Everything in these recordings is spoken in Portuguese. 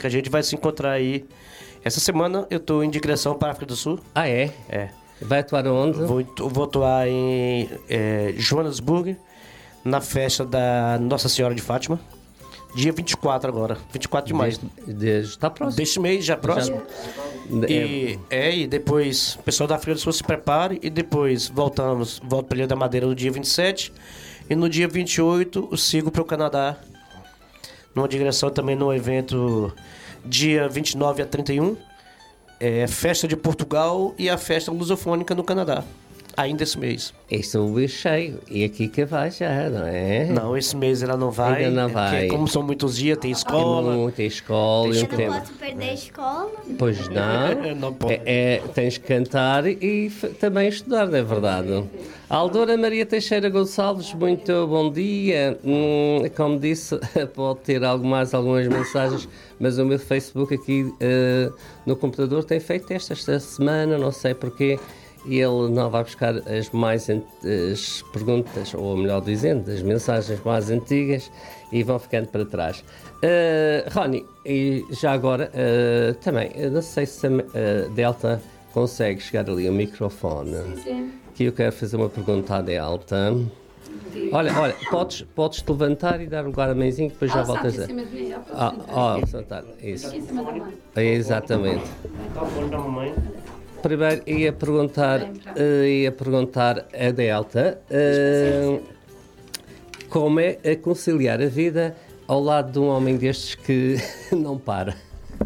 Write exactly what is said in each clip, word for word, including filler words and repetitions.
que a gente vai se encontrar aí. Essa semana eu estou em digressão para a África do Sul. Ah, é? É. Vai atuar onde? Vou, vou atuar em é, Joanesburgo, na festa da Nossa Senhora de Fátima. Dia vinte e quatro agora, vinte e quatro de maio. Está próximo. Deste mês, já próximo. Já, e, é. é, e depois o pessoal da África do Sul se prepare e depois voltamos, volto para Ilha da Madeira no dia vinte e sete e no dia vinte e oito eu sigo para o Canadá, numa digressão também no evento dia vinte e nove a trinta e um, é Festa de Portugal e a Festa Lusofônica no Canadá. Ainda esse mês. Este é o mês cheio. E aqui que vai já, não é? Não, esse mês ela não vai. Ainda não vai. Porque como são muitos dias, tem escola. Tem muito, tem escola. Tem Eu escola. Não posso perder a escola. Pois não. Não pode. É, é, tens que cantar e f- também estudar, não é verdade? Aldora Maria Teixeira Gonçalves, muito bom dia. Hum, como disse, pode ter algo mais, algumas mensagens, mas o meu Facebook aqui uh, no computador tem feito esta, esta semana, não sei porquê. E ele não vai buscar as mais as perguntas, ou melhor dizendo, as mensagens mais antigas e vão ficando para trás. Uh, Rony, e já agora, uh, também, eu não sei se a uh, Delta consegue chegar ali ao microfone. Sim, sim. Que eu quero fazer uma pergunta à Delta. Olha, olha, podes, podes te levantar e dar lugar a mãezinho, depois já Ah, voltas sabe, a... em cima de mim, eu posso Ah, sentar. oh, sentar, isso. Aqui em cima da mãe. Exatamente. Então, vou da mamãe. Primeiro ia perguntar, uh, ia perguntar a Delta uh, como é a conciliar a vida ao lado de um homem destes que não para.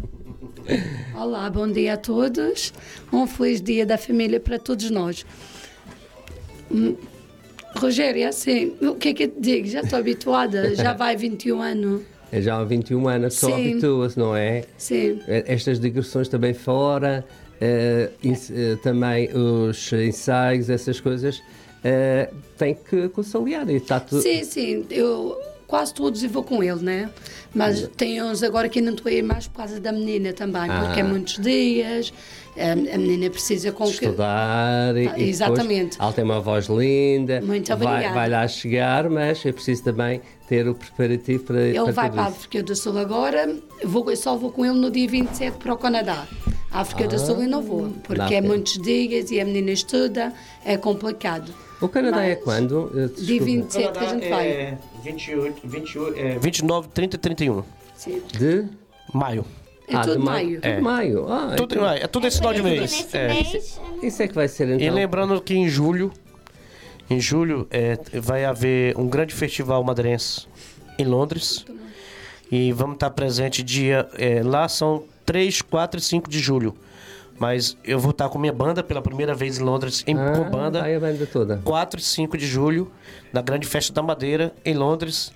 Olá, bom dia a todos. Um feliz dia da família para todos nós. Hum, Rogério, é assim, o que é que eu te digo? Já estou habituada, já vai vinte e um anos. É já há vinte e um anos, só Sim. habitua-se, não é? Sim. Estas digressões também fora, uh, ins- uh, também os ensaios, essas coisas, uh, tem que conciliar e está tudo... Sim, sim, eu quase todos eu vou com ele, né? Mas tem uns agora que não estou a ir mais por causa da menina também, porque é Ah. muitos dias, a, a menina precisa com que... estudar e, Ah, e exatamente. depois ela tem uma voz linda, Muito vai, obrigada. vai lá chegar, mas é preciso também ter o preparativo para, Ele para vai tudo para a isso. África do Sul agora, eu, vou, eu só vou com ele no dia vinte e sete para o Canadá. A África do Sul eu não vou, porque na é África. muitos dias e a menina estuda, é complicado. O Canadá é Mas- quando? Eh, Dia desculpa. vinte e sete que a gente vai. É vinte e oito, vinte e oito, é vinte e nove, trinta e trinta e um. Sim. De? Maio. É Ah, tudo de maio. Tudo É. maio. Ah, Tudo, então- é, é tudo esse final de mês. Nesse É. mês, Isso é que vai ser então. E lembrando que em julho, em julho é, vai haver um grande festival madeirense em Londres. E vamos estar presente dia... é, lá são três, quatro e cinco de julho. Mas eu vou estar com minha banda pela primeira vez em Londres, em, Ah, com banda. vai a banda toda. quatro e cinco de julho, na Grande Festa da Madeira, em Londres.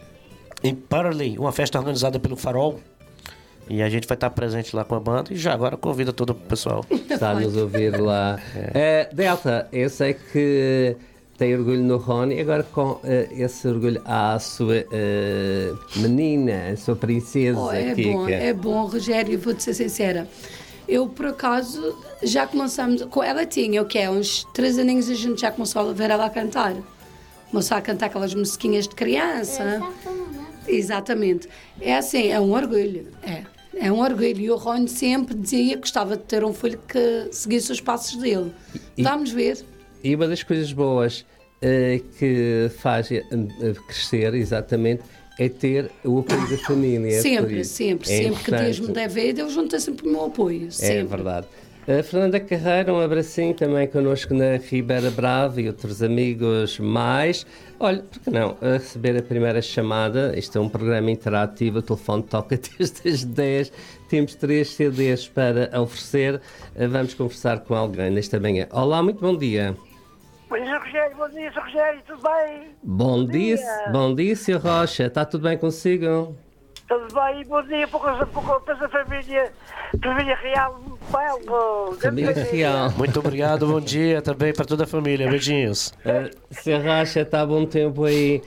Em Purley, uma festa organizada pelo Farol. E a gente vai estar presente lá com a banda. E já agora convida todo o pessoal. Está a nos ouvir lá. Eh, Delta, eu sei que tem orgulho no Rony, agora com eh, esse orgulho à sua eh, menina, a sua princesa, Oh, é Kika. bom, é bom, Rogério, vou-te ser sincera. Eu, por acaso, já começamos... Com ela tinha, o que é? Uns três aninhos a gente já começou a ver ela a cantar. Começou a cantar aquelas musiquinhas de criança. Exatamente. É assim, é um orgulho, é. É um orgulho. E o Rony sempre dizia que gostava de ter um filho que seguisse os passos dele. E- Vamos ver. E uma das coisas boas eh, que faz eh, eh, crescer, exatamente, é ter o apoio da família. Por Sempre, isso. sempre, É sempre que Deus me importante. der vida, ele junta sempre o meu apoio. É Sempre. verdade. A Fernanda Carreira, um abracinho também connosco na Ribeira Brava e outros amigos mais. Olha, por que não a receber a primeira chamada? Isto é um programa interativo, o telefone toca desde as dez. Temos três C Ds para oferecer. Vamos conversar com alguém nesta manhã. Olá, muito bom dia. Bom dia, Rogério. Bom dia, senhor Rogério. Tudo bem? Bom dia, dia. bom dia, senhor Rocha. Está tudo bem consigo? Tudo bem? Bom dia para toda a família, família real. Belo. Família Real. Muito obrigado, bom dia também para toda a família. Beijinhos. Uh, senhor Rocha, está há bom tempo aí.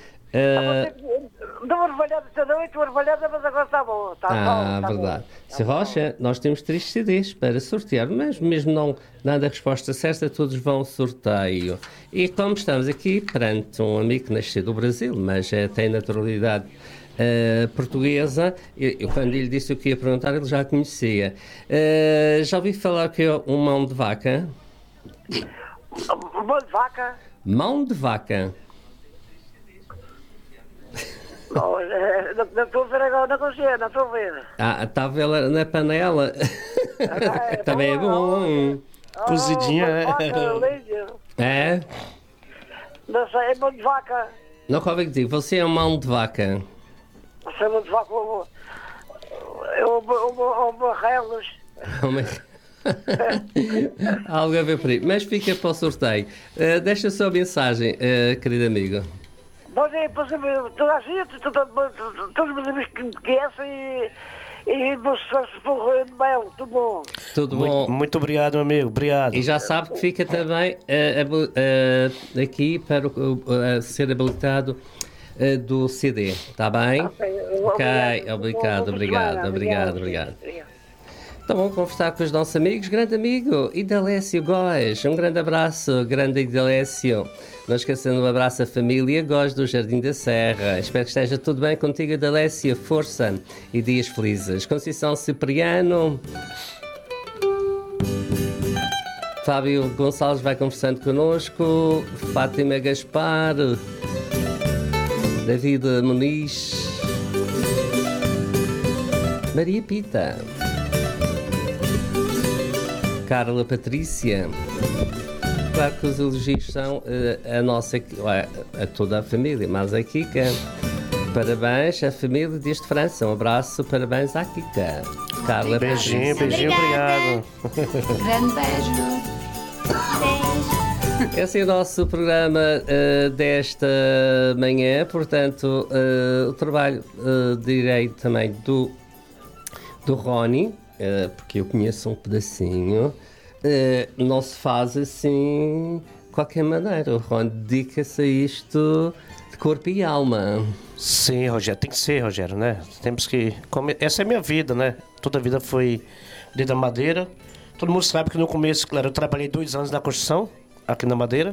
Uh, Deu uma orvalhada esta noite, uma orvalhada, mas agora está bom. Está Ah, bom, está verdade. bom. senhor Rocha, nós temos três C Ds para sortear, mas mesmo não dando a resposta certa, todos vão ao sorteio. E como estamos aqui perante um amigo que nasceu do Brasil, mas eh, tem naturalidade uh, portuguesa. Eu, eu, quando lhe disse o que ia perguntar, ele já a conhecia. Uh, já ouvi falar que é um mão de vaca? Mão de vaca? Mão de vaca. Não, é, não, não estou a ver agora, não consigo, não estou a ver. Ah, está a vê-la na panela. Ah, é, Também é bom. Ah, Cozidinha, mão de é. vaca, lindo. É? Não sei, é mão de vaca. Não convém que diga, você é um mão de vaca. Você é mão de vaca, ou barrelos. Algo a ver por aí. Mas fica para o sorteio. Uh, deixa a sua mensagem, uh, querido amigo. Bom dia, toda a gente, todos os meus amigos que me conhecem e, e meus sócios por Mel, tudo bom. Tudo Muito, bom. muito obrigado, meu amigo. Obrigado. E já sabe que fica também uh, habil- uh, aqui para uh, uh, ser habilitado uh, do C D. Está bem? Ok, Ok, obrigado, obrigado, obrigado, obrigado. Tá bom, conversar com os nossos amigos, grande amigo Idalécio Góes, um grande abraço, grande Idalécio. Não esquecendo um abraço à família Góes do Jardim da Serra. Espero que esteja tudo bem contigo, Idalécio, força e dias felizes. Conceição Cipriano, Fábio Gonçalves vai conversando connosco, Fátima Gaspar, David Muniz, Maria Pita, Carla Patrícia. Claro que os elogios são uh, a nossa, a, a toda a família, mas a Kika. Parabéns à família desde França. Um abraço, parabéns à Kika. Carla Beijinho, Patrícia. beijinho, obrigado. Grande beijo. Esse é assim o nosso programa uh, desta manhã. Portanto, uh, o trabalho uh, direi também do, do Rony. Uh, porque eu conheço um pedacinho, uh, não se faz assim de qualquer maneira. O Ron dedica-se a isto de corpo e alma. Sim, Rogério, tem que ser, Rogério, né? Temos que... come- Essa é a minha vida, né? Toda a vida foi dentro da madeira. Todo mundo sabe que no começo, claro, eu trabalhei dois anos na construção, aqui na madeira,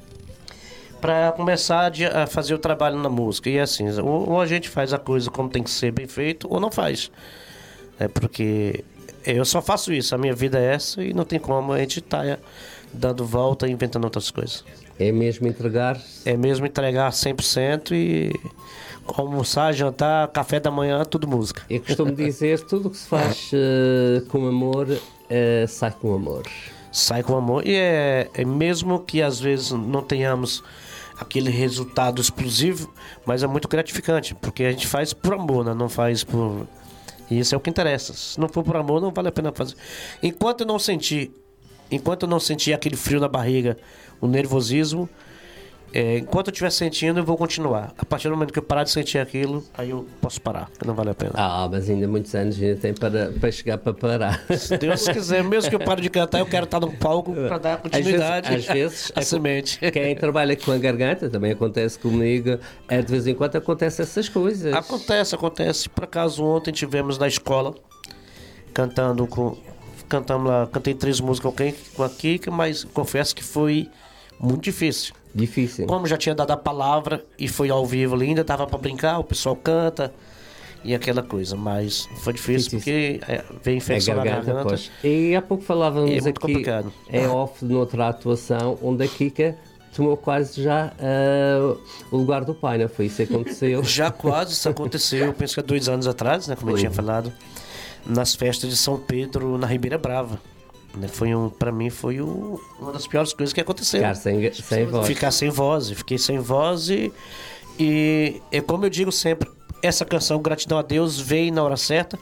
para começar de- a fazer o trabalho na música. E é assim, ou, ou a gente faz a coisa como tem que ser bem feito, ou não faz. É porque... Eu só faço isso, a minha vida é essa e não tem como a gente estar dando volta e inventando outras coisas. É mesmo entregar. É mesmo entregar cem por cento e almoçar, jantar, café da manhã, tudo música. Eu costumo dizer, tudo o que se faz uh, com amor, uh, sai com amor. Sai com amor. E é, é mesmo que às vezes não tenhamos aquele resultado explosivo, mas é muito gratificante, porque a gente faz por amor, né? Não faz por... E isso é o que interessa. Se não for por amor, não vale a pena fazer. Enquanto eu não sentir, enquanto eu não sentir aquele frio na barriga, o nervosismo, é, enquanto eu estiver sentindo, eu vou continuar. A partir do momento que eu parar de sentir aquilo, aí eu posso parar, que não vale a pena. Ah, mas ainda muitos anos ainda tem para, para chegar para parar. Se Deus quiser, mesmo que eu pare de cantar, eu quero estar no palco para dar continuidade Às vezes, às vezes à semente. Quem trabalha com a garganta, também acontece comigo, é, de vez em quando acontece essas coisas. Acontece, acontece. Por acaso ontem tivemos na escola cantando com. Cantamos lá, cantei três músicas com quem- com a Kika, mas confesso que foi muito difícil. Difícil. Como já tinha dado a palavra e foi ao vivo ali, ainda dava para brincar, o pessoal canta e aquela coisa, mas foi difícil Difícil. porque é, veio A infecção na garganta, garganta. pois. E há pouco falávamos É muito aqui, complicado. é off, noutra atuação, onde a Kika tomou quase já ah, o lugar do pai, não foi isso que aconteceu? Já quase isso aconteceu, penso que há dois anos atrás, né, como eu Foi. tinha falado, nas festas de São Pedro, na Ribeira Brava. Né, foi um, para mim foi o- uma das piores coisas que aconteceu. Ficar sem, sem voz. Ficar sem voz, eu fiquei sem voz e, e é como eu digo sempre, essa canção Gratidão a Deus veio na hora certa,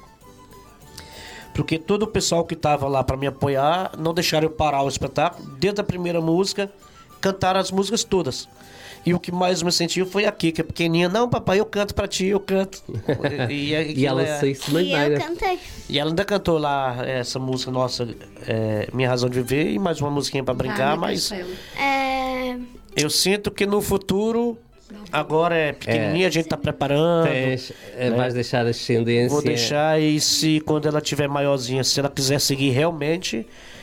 porque todo o pessoal que estava lá para me apoiar não deixaram eu parar o espetáculo, desde a primeira música, cantaram as músicas todas. E o que mais me sentiu foi a Kika, pequenininha, não papai, eu canto para ti, eu canto. E, e, E ela é- saiu-se E eu maneira. cantei. e ela ainda cantou lá essa música nossa, é, Minha Razão de Viver, e mais uma musiquinha para brincar, Ah, mas... Castelo. É, Eu sinto que no futuro, agora é pequenininha, a gente tá preparando. Tens, eh, vais deixar ascendência. Vou deixar e se quando ela tiver maiorzinha, se ela quiser seguir realmente,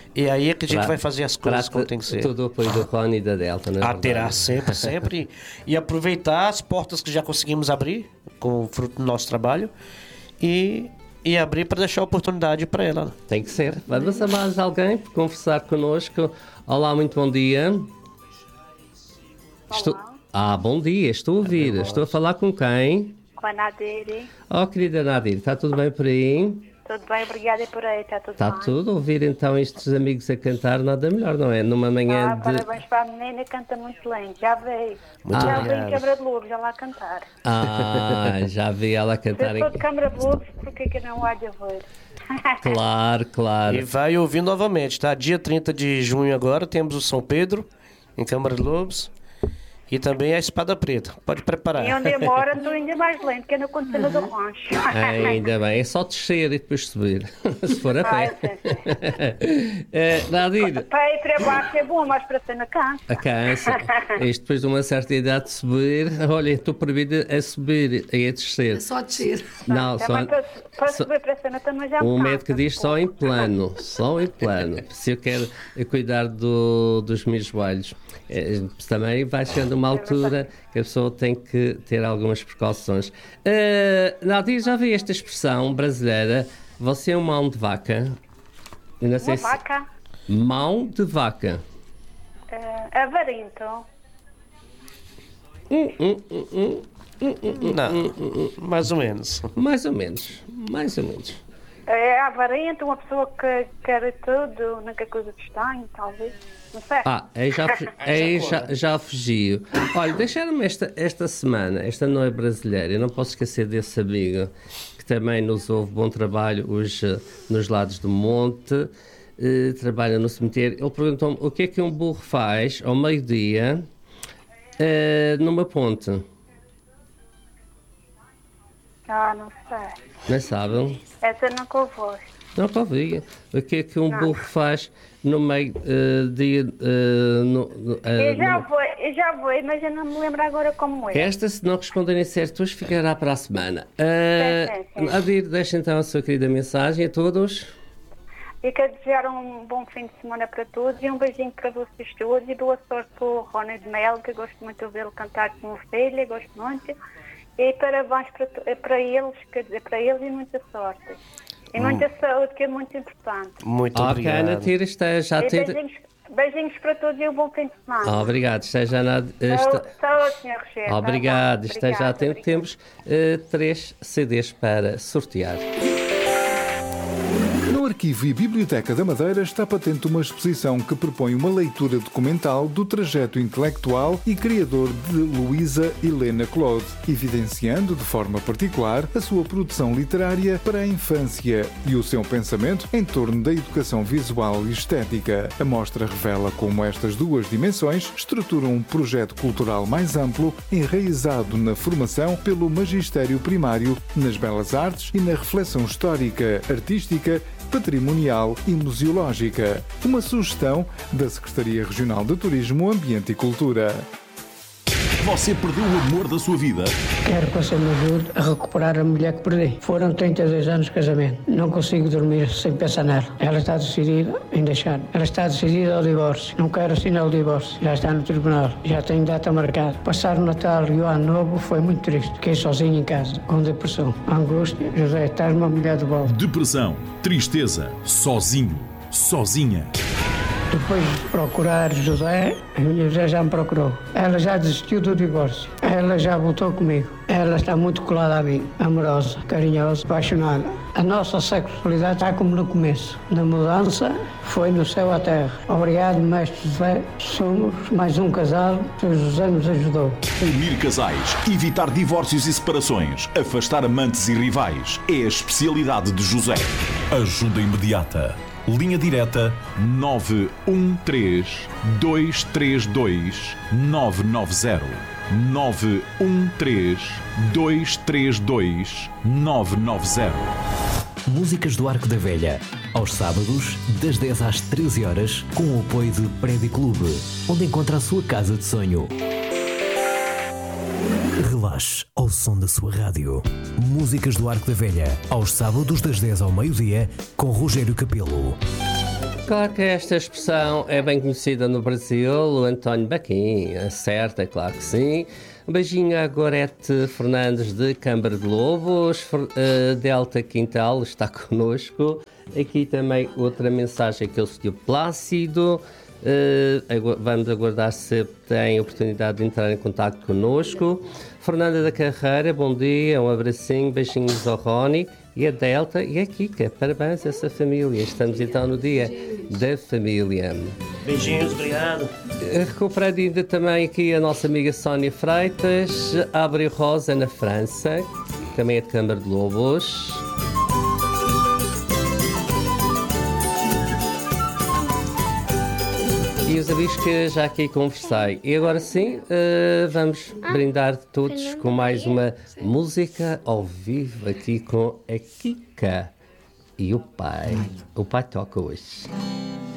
E aí é que a gente Tra- vai fazer as coisas trata como tem que ser. Todo o apoio do Rony e da Delta, não é Ah, verdade? terá sempre, sempre. E aproveitar as portas que já conseguimos abrir, com o fruto do nosso trabalho, e, e abrir para deixar oportunidade para ela. Tem que ser. Vamos a mais alguém para conversar connosco. Olá, muito bom dia. Estou... Ah, bom dia, estou a ouvir. Estou a falar com quem? Com a Nadiri. Oh, querida Nadir, está tudo bem por aí? Tudo bem, obrigada, e por aí, está tudo Está bem? tudo a ouvir então estes amigos a cantar, nada melhor, não é? Numa manhã Ah, de... parabéns para a menina, canta muito lindo, já veio. Muito já obrigado. veio em Câmara de Lobos, já lá cantar. Ah, já vi ela a Se cantar eu em... sou de Câmara de Lobos, por que que não há de ver? Claro, E claro. vai ouvir novamente, tá? Dia trinta de junho agora, temos o São Pedro, em Câmara de Lobos, e também a Espada Preta. Pode preparar. E onde eu moro, ando ainda mais lento, que é na Conselho do Rancho. Ainda bem, é só descer e depois subir, se for a Ah, eu pé. sei, sei. É, Nadir, Para ir para baixo é bom, mas para ser na cansa. a cansa. Isto depois de uma certa idade de subir, olha, estou proibida a subir e a descer. É só descer. Não, só... Também para, para só- subir para cima também já me O cansa. médico diz só em plano, só em plano. Se eu quero cuidar do, dos meus joelhos, eh, também vai chegando uma altura que a pessoa tem que ter algumas precauções. Uh, Nadir, já vi esta expressão brasileira? Você é um mão de vaca? Eu não sei Uma se- vaca, Mão de vaca. uh, avarinto. Não, mais ou menos. Mais ou menos, mais ou menos. É avarento, uma pessoa que quer tudo, nunca coisa de estranho, talvez. Não sei. Ah, aí já, fu- aí já, já fugiu. Olha, deixaram-me esta, esta semana, esta não é brasileira, eu não posso esquecer desse amigo que também nos ouve, bom trabalho hoje nos lados do monte, eh, trabalha no cemitério. Ele perguntou-me o que é que um burro faz ao meio-dia eh, numa ponte. Ah, não sei. Não sabem? Essa nunca ouvi. Não ouvi. O que é que um burro faz no meio-dia? no, no, eh, Eu já numa- vou, eu já vou, mas eu não me lembro agora como é. Esta, se não responderem certo, hoje ficará para a semana. Uh, Sim, sim, sim. Adir, deixa então a sua querida mensagem a todos. E quero desejar um bom fim de semana para todos e um beijinho para vocês todos e boa sorte para o Rony de Mel, que eu gosto muito de ouvi-lo cantar com o filho, gosto muito. E parabéns para, to- para eles, quer dizer, para eles e muita sorte. E muita saúde, que é muito importante. Muito Ok, obrigado. Nadir, esteja E atento. beijinhos, beijinhos para todos e um bom fim de semana. Obrigado, esteja na. esta- Saúde, saúde, senhor Rochedo. Obrigado, esteja Obrigada, atento. obrigada. Temos uh, três C Ds para sortear. No Arquivo e Biblioteca da Madeira está patente uma exposição que propõe uma leitura documental do trajeto intelectual e criador de Luísa Helena Claude, evidenciando de forma particular a sua produção literária para a infância e o seu pensamento em torno da educação visual e estética. A mostra revela como estas duas dimensões estruturam um projeto cultural mais amplo, enraizado na formação pelo magistério primário, nas belas artes e na reflexão histórica, artística, patrimonial e museológica. Uma sugestão da Secretaria Regional de Turismo, Ambiente e Cultura. Você perdeu o amor da sua vida? Quero que você me ajude a recuperar a mulher que perdi. Foram trinta e dois anos de casamento. Não consigo dormir sem pensar nela. Ela está decidida em deixar. Ela está decidida ao divórcio. Não quero assinar o divórcio. Já está no tribunal. Já tem data marcada. Passar o Natal e o Ano Novo foi muito triste. Fiquei sozinho em casa, com depressão, angústia. José, estás uma mulher de volta. Depressão, tristeza, sozinho, sozinha. Depois de procurar José, a minha José já me procurou. Ela já desistiu do divórcio. Ela já voltou comigo. Ela está muito colada a mim, amorosa, carinhosa, apaixonada. A nossa sexualidade está como no começo. Na mudança, foi no céu à terra. Obrigado, mestre José. Somos mais um casal que o José nos ajudou. Unir casais, evitar divórcios e separações, afastar amantes e rivais. É a especialidade de José. Ajuda imediata. Linha direta nove um três, dois três dois, nove nove zero. nove um três, dois três dois, nove nove zero. Músicas do Arco da Velha, aos sábados, das dez às treze horas, com o apoio de Prédio Clube, onde encontra a sua casa de sonho. Relaxe ao som da sua rádio. Músicas do Arco da Velha, aos sábados das dez ao meio-dia, com Rogério Capelo. Claro que esta expressão é bem conhecida no Brasil, o António Baquim, acerta, claro que sim. Um beijinho a Gorete Fernandes de Câmara de Lobos, uh, Delta Quintal está connosco. Aqui também outra mensagem que ele sentiu Plácido. Uh, vamos aguardar se tem oportunidade de entrar em contato connosco. Fernanda da Carreira, bom dia, um abracinho, beijinhos ao Rony e a Delta e a Kika. Parabéns a essa família. Estamos então no dia da família. Beijinhos, obrigado. Recuperando ainda também aqui a nossa amiga Sónia Freitas, Abreu Rosa na França, também é de Câmara de Lobos. E os amigos que já aqui conversei. E agora sim, uh, vamos brindar todos com mais uma música ao vivo aqui com a Kika e o pai. O pai toca hoje.